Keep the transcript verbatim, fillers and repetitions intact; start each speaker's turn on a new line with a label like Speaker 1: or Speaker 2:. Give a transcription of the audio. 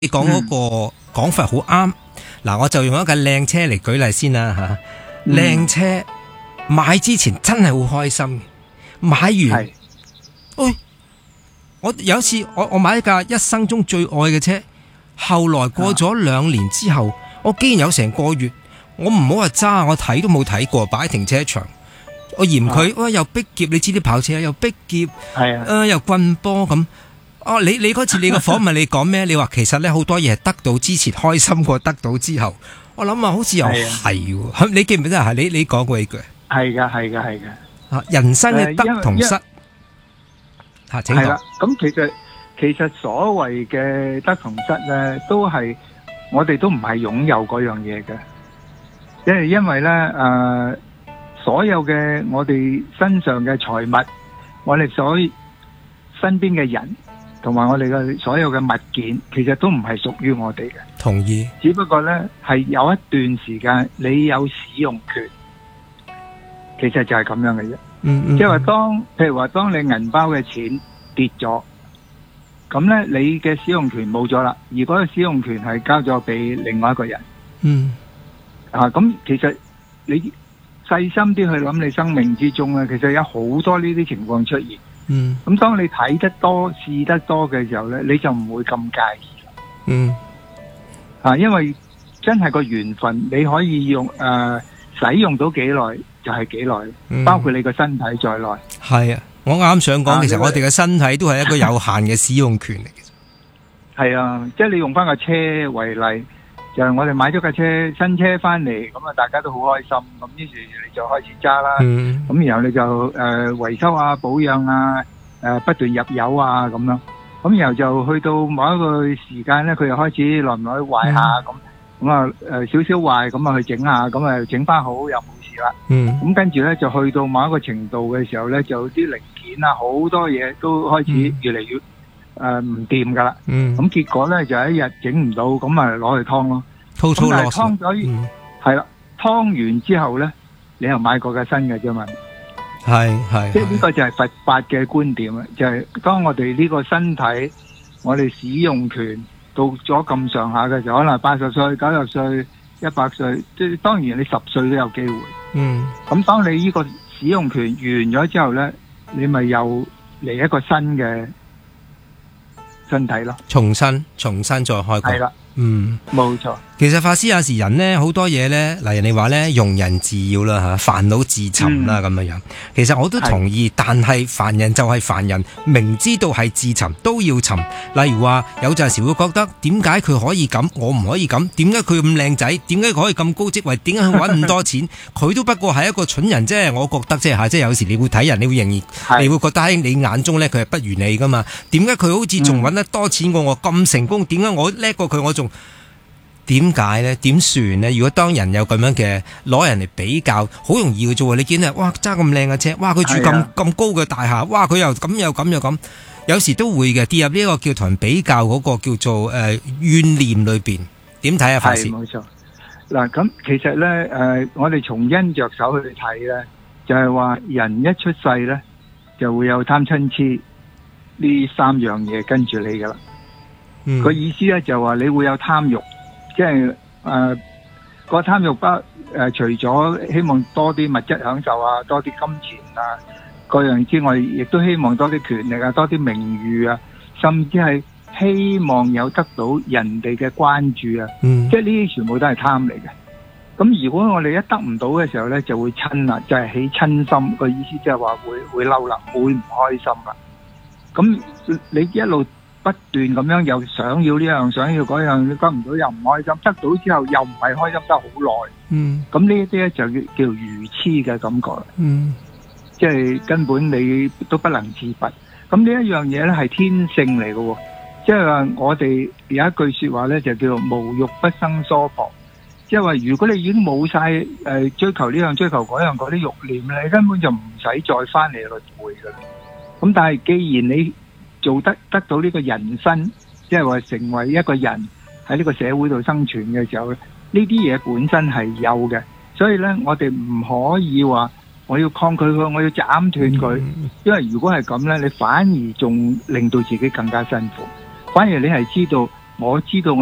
Speaker 1: 你講嗰個講法好啱。嗱，我就用一架靚車嚟舉例先啦吓。靚車買之前真係好開心，買完，喂，我有一次我我買一架一生中最愛嘅車，後來過咗兩年之後，我竟然有成個月，我唔好話揸，我睇都冇睇過，擺喺停車場，我嫌佢，哇，又逼劫，你知啲跑車又逼劫，係啊，誒又棍波咁。哦，你你嗰次你個訪問你講咩？你話其實咧好多嘢係得到之前開心過得到之後，我諗啊，好似又係喎。你記唔記得係你你講過一句？係噶係噶係噶。啊，人生嘅得同失。吓，請講。係啦，咁其實其實所謂嘅得同失咧，都係我哋都唔係擁有嗰樣嘢嘅，因為因為咧誒，所有嘅我哋身上嘅財物，我哋所身邊嘅人。同埋我哋嘅所有嘅物件，其實都唔係屬於我哋嘅。同意。只不過呢，係有一段時間你有使用權，其實就係咁樣嘅啫。嗯嗯。即係話當，譬如話當你銀包嘅錢跌咗，咁呢你嘅使用權冇咗啦，而嗰個使用權係交咗俾另外一個人。嗯。啊，咁其實你細心啲去諗，你生命之中呢，其實有好多呢啲情況出現。嗯，咁當你睇得多、試得多嘅時候咧，你就唔會咁介意啦。嗯，啊，因為真係個緣分，你可以用誒、呃、使用到幾耐就係幾耐，嗯、包括你個身體在內。係啊，我啱想講、啊，其實我哋嘅身體都係一個有限嘅使用權嚟嘅。係啊，即係你用翻個車為例。就係我哋買咗架車新車翻嚟，咁啊大家都好開心，咁於是你就開始揸啦，咁、嗯、然後你就誒、呃、維修啊、保養啊、誒、呃、不斷入油啊咁樣，咁然後就去到某一個時間咧，佢又開始耐唔耐壞下咁，咁啊誒少少壞，咁啊去整下，咁啊整翻好又冇事啦，咁、嗯、跟住咧就去到某一個程度嘅時候咧，就啲零件啊好多嘢都開始越嚟越。嗯誒，唔掂噶啦，咁結果咧就一日整唔到，咁咪攞去劏咯。咁但係劏咗，係啦，劏完之後咧，你又買過架新嘅啫嘛。係係，即係呢個就係佛法嘅觀點啊，就係當我哋呢個身體，我哋使用權到咗咁上下嘅時候，可能八十歲、九十歲、一百歲，即係當然你十歲都有機會。嗯。咁當你呢個使用權完咗之後咧，你咪又嚟一個新嘅。身體咯，重新重新再開過。係啦，嗯，冇錯。其實法師有時人呢，好多嘢呢，嗱人哋話呢，庸人自擾啦吓，煩惱自尋啦咁樣樣。其實我都同意，但係凡人就係凡人，明知道係自尋都要尋。例如話有陣時會覺得，點解佢可以咁，我唔可以咁？點解佢咁靚仔？點解佢可以咁高職位？點解佢搵咁多錢？佢都不過係一個蠢人啫。我覺得即係吓，即係有時你會睇人，你會認你會覺得喺你眼中呢，佢係不如你噶嘛？點解佢好似仲搵得多錢過我咁成功？點解我叻過佢？我仲？點解呢？點算呢？如果當人有咁樣嘅攞人嚟比較，好容易嘅啫喎！你見啊，哇揸咁靚嘅車，哇佢住咁咁高嘅大廈，哇佢又咁又咁又咁，有時都會嘅跌入呢個叫同人比較嗰個叫做誒、呃、怨念裏邊。點睇啊？法師？係冇錯。嗱咁其實呢，誒、呃，我哋從因着手去睇呢，就係、是、話人一出世呢，就會有貪嗔痴呢三樣嘢跟住你噶啦。嗯。個意思呢，就話你會有貪欲。即係誒，個貪欲包誒，除咗希望多啲物質享受啊，多啲金錢啊，各樣之外，亦都希望多啲權力啊，多啲名譽啊，甚至係希望有得到人哋嘅關注啊。嗯，即係呢啲全部都係貪嚟嘅。咁如果我哋一得唔到嘅時候咧，就會嗔啦，就係起嗔心。個意思即係話會會嬲啦，會唔開心啦。咁你一路。不斷咁樣又想要呢樣想要嗰樣，得唔到又唔開心，得到之後又唔係開心得好耐。嗯，咁呢一啲咧就叫叫愚痴嘅感覺。嗯，即係根本你都不能自拔。咁呢一樣嘢咧係天性嚟嘅，即係話我哋有一句說話咧就叫做無欲不生娑婆。即係話如果你已經冇晒誒追求呢樣追求嗰樣嗰啲欲念咧，你根本就唔使再翻嚟輪迴噶啦。咁但係既然你做得得到呢個人生，即係話成為一個人喺呢個社會度生存嘅時候，呢啲嘢本身係有嘅，所以呢，我哋唔可以話我要抗拒佢，我要斬斷佢，因為如果係咁呢，你反而仲令到自己更加辛苦。反而你係知道
Speaker 2: 我知道。